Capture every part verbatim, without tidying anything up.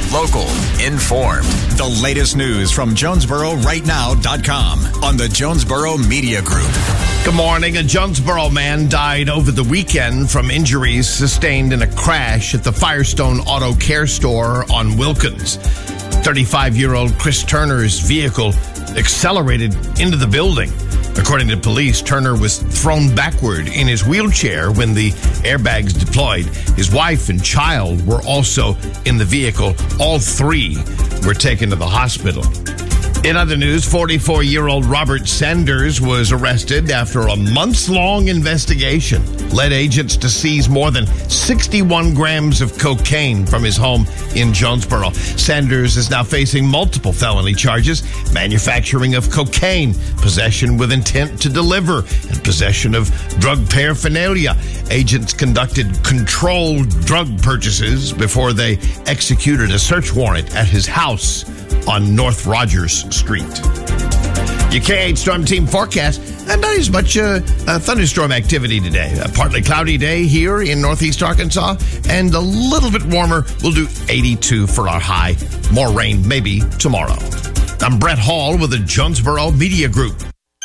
local, informed. The latest news from Jonesboro Right Now dot com on the Jonesboro Media Group. Good morning. A Jonesboro man died over the weekend from injuries sustained in a crash at the Firestone Auto Care Store on Wilkins. thirty-five-year-old Chris Turner's vehicle accelerated into the building. According to police, Turner was thrown backward in his wheelchair when the airbags deployed. His wife and child were also in the vehicle. All three were taken to the hospital. In other news, forty-four-year-old Robert Sanders was arrested after a months-long investigation led agents to seize more than sixty-one grams of cocaine from his home in Jonesboro. Sanders is now facing multiple felony charges: manufacturing of cocaine, possession with intent to deliver, and possession of drug paraphernalia. Agents conducted controlled drug purchases before they executed a search warrant at his house on North Rogers Street. Your K eight Storm Team forecast, and not as much uh, uh, thunderstorm activity today. A partly cloudy day here in northeast Arkansas, and a little bit warmer. We'll do eighty-two for our high. More rain maybe tomorrow. I'm Brett Hall with the Jonesboro Media Group.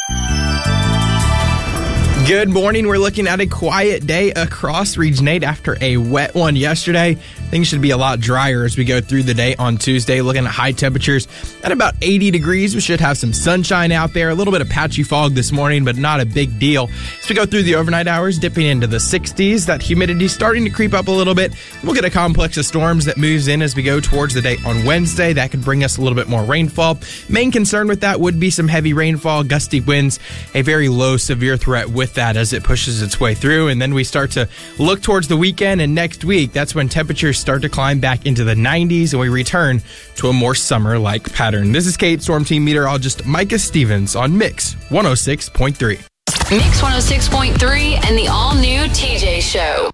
Good morning. We're looking at a quiet day across Region eight after a wet one yesterday. Things should be a lot drier as we go through the day on Tuesday. Looking at high temperatures at about eighty degrees. We should have some sunshine out there. A little bit of patchy fog this morning, but not a big deal. As we go through the overnight hours, dipping into the sixties. That humidity starting to creep up a little bit. We'll get a complex of storms that moves in as we go towards the day on Wednesday. That could bring us a little bit more rainfall. Main concern with that would be some heavy rainfall, gusty winds, a very low severe threat with that as it pushes its way through. And then we start to look towards the weekend and next week. That's when temperatures start to climb back into the nineties and we return to a more summer-like pattern. This is K eight Storm Team meteorologist Micah Stevens on Mix one oh six point three. Mix one oh six point three and the all-new T J Show.